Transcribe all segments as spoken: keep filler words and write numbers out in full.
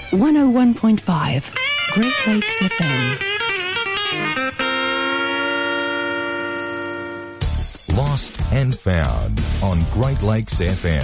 one oh one point five Great Lakes F M. Lost and Found on Great Lakes F M.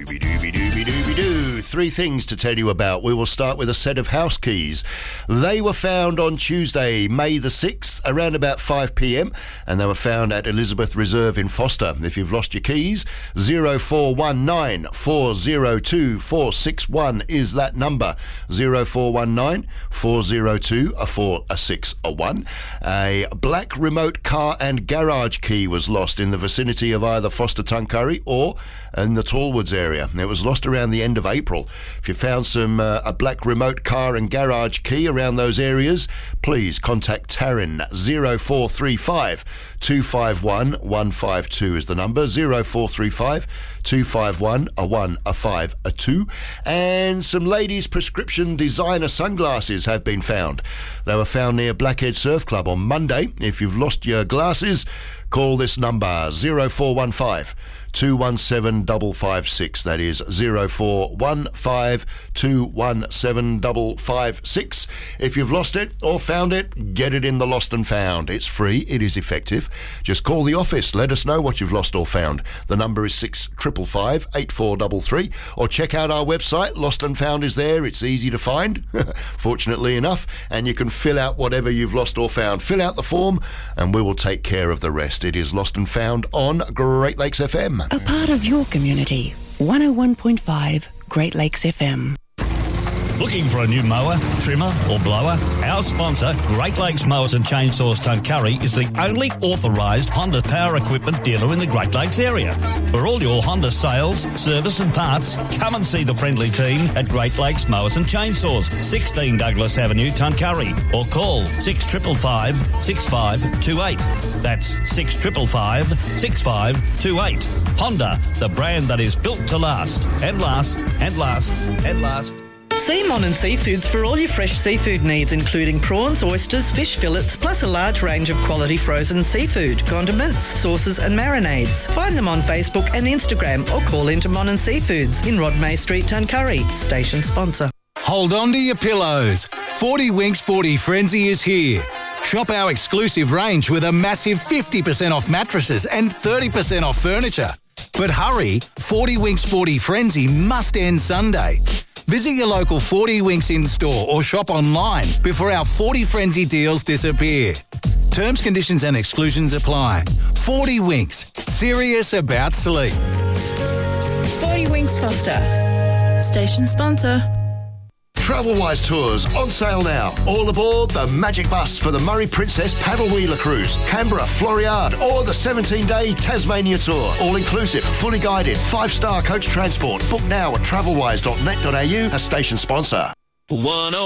Scooby-Dooby-Dooby-Dooby-Doo. Three things to tell you about. We will start with a set of house keys. They were found on Tuesday, May the sixth, around about five p.m, and they were found at Elizabeth Reserve in Foster. If you've lost your keys, zero four one nine, four zero two, four six one is that number. zero four one nine, four zero two, four six one. A black remote car and garage key was lost in the vicinity of either Foster Tuncurry or in the Tallwoods area. It was lost around the end of April. If you found some uh, a black remote car and garage key around those areas, please contact Taryn. zero four three five, two five one, one five two is the number. zero four three five, two five one, one five two. And some ladies' prescription designer sunglasses have been found. They were found near Blackhead Surf Club on Monday. If you've lost your glasses, call this number, zero four one five, two one seven, five five six. That is zero four one five, two one seven, five five six. If you've lost it or found it, get it in the Lost and Found. It's free, it is effective. Just call the office, let us know what you've lost or found. The number is six five five, five, eight four three three, or check out our website. Lost and Found is there. It's easy to find, fortunately enough, and you can fill out whatever you've lost or found. Fill out the form and we will take care of the rest. It is Lost and Found on Great Lakes F M. A part of your community. one oh one point five Great Lakes F M. Looking for a new mower, trimmer or blower? Our sponsor, Great Lakes Mowers and Chainsaws Tuncurry, is the only authorised Honda power equipment dealer in the Great Lakes area. For all your Honda sales, service and parts, come and see the friendly team at Great Lakes Mowers and Chainsaws, sixteen Douglas Avenue, Tuncurry, or call six five five, six five two eight. That's six five five, six five two eight. Honda, the brand that is built to last, and last, and last, and last. See Mon and Seafoods for all your fresh seafood needs, including prawns, oysters, fish fillets, plus a large range of quality frozen seafood, condiments, sauces and marinades. Find them on Facebook and Instagram or call into Mon and Seafoods in Rodmay Street, Tuncurry. Station sponsor. Hold on to your pillows. forty Winks forty Frenzy is here. Shop our exclusive range with a massive fifty percent off mattresses and thirty percent off furniture. But hurry, forty Winks forty Frenzy must end Sunday. Visit your local forty Winks in-store or shop online before our forty Frenzy deals disappear. Terms, conditions and exclusions apply. forty Winks, serious about sleep. forty Winks Foster. Station sponsor. Travelwise Tours on sale now. All aboard the Magic Bus for the Murray Princess Paddle Wheeler Cruise, Canberra, Floriade, or the seventeen-day Tasmania Tour. All inclusive, fully guided, five-star coach transport. Book now at travelwise dot net dot a u, a station sponsor.